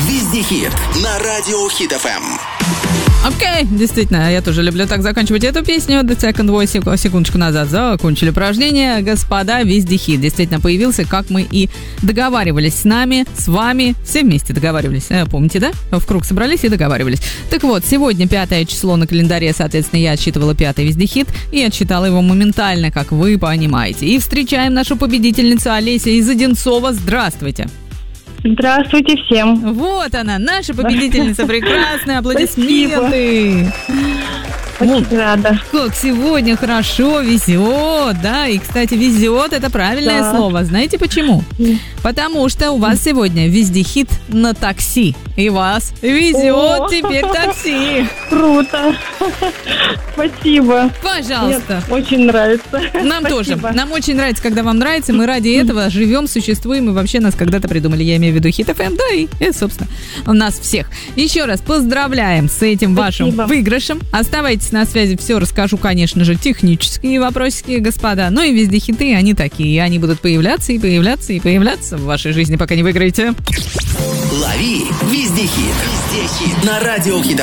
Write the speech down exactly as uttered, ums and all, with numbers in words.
Вездехит на радио Хит эф эм. Окей, okay, действительно, я тоже люблю так заканчивать эту песню. The Second Voice секундочку назад закончили упражнение. Господа, Вездехит действительно появился, как мы и договаривались с нами, с вами. Все вместе договаривались, помните, да? В круг собрались и договаривались. Так вот, сегодня пятое число на календаре, соответственно, я отсчитывала пятый Вездехит, и отсчитала его моментально, как вы понимаете. И встречаем нашу победительницу Олеся из Одинцова. Здравствуйте. Здравствуйте всем. Вот она, наша победительница прекрасная. Аплодисменты. Очень ну, рада. Как сегодня хорошо, везет, да? И, кстати, везет — это правильное да. слово. Знаете почему? Потому что у вас сегодня Вездехит на такси. И вас везет О! теперь такси. Круто. Спасибо. Пожалуйста. Мне очень нравится. Нам Спасибо. тоже. Нам очень нравится, когда вам нравится. Мы ради этого живем, существуем. И вообще нас когда-то придумали. Я имею в виду Хит эф эм, да, и, и собственно, нас всех. Еще раз поздравляем с этим Спасибо. вашим выигрышем. Оставайтесь на связи, все расскажу, конечно же, технические вопросики, господа. Ну и Вездехиты, они такие. Они будут появляться и появляться и появляться в вашей жизни, пока не выиграете. Лови Вездехит. Вездехит на радио Хит эф эм.